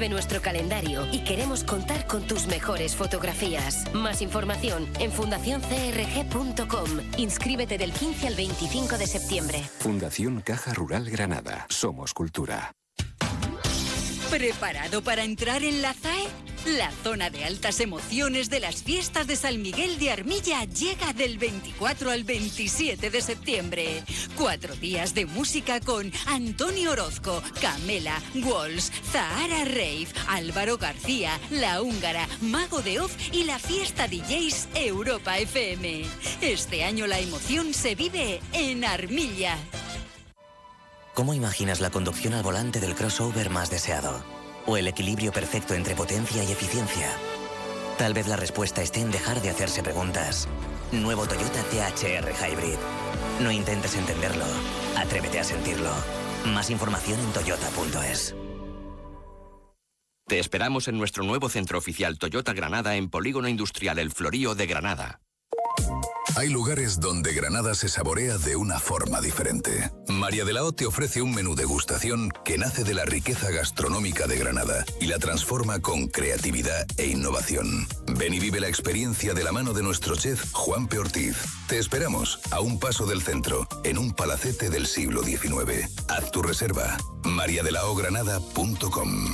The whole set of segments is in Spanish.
Vuelve nuestro calendario y queremos contar con tus mejores fotografías. Más información en fundacioncrg.com. Inscríbete del 15 al 25 de septiembre. Fundación Caja Rural Granada. Somos cultura. ¿Preparado para entrar en la ZAE? La zona de altas emociones de las fiestas de San Miguel de Armilla llega del 24 al 27 de septiembre. 4 días de música con Antonio Orozco, Camela, Walls, Zahara Rave, Álvaro García, La Húngara, Mago de Oz y la fiesta DJs Europa FM. Este año la emoción se vive en Armilla. ¿Cómo imaginas la conducción al volante del crossover más deseado? ¿O el equilibrio perfecto entre potencia y eficiencia? Tal vez la respuesta esté en dejar de hacerse preguntas. Nuevo Toyota THR Hybrid. No intentes entenderlo. Atrévete a sentirlo. Más información en toyota.es. Te esperamos en nuestro nuevo centro oficial Toyota Granada en Polígono Industrial El Florío de Granada. Hay lugares donde Granada se saborea de una forma diferente. María de la O te ofrece un menú degustación que nace de la riqueza gastronómica de Granada y la transforma con creatividad e innovación. Ven y vive la experiencia de la mano de nuestro chef Juanpe Ortiz. Te esperamos a un paso del centro, en un palacete del siglo XIX. Haz tu reserva. mariadelaogranada.com.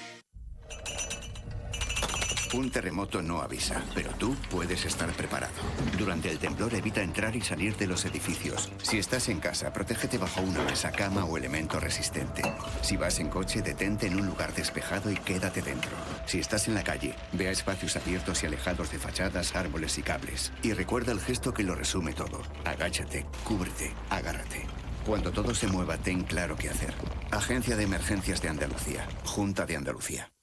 Un terremoto no avisa, pero tú puedes estar preparado. Durante el temblor evita entrar y salir de los edificios. Si estás en casa, protégete bajo una mesa, cama o elemento resistente. Si vas en coche, detente en un lugar despejado y quédate dentro. Si estás en la calle, ve a espacios abiertos y alejados de fachadas, árboles y cables. Y recuerda el gesto que lo resume todo. Agáchate, cúbrete, agárrate. Cuando todo se mueva, ten claro qué hacer. Agencia de Emergencias de Andalucía. Junta de Andalucía.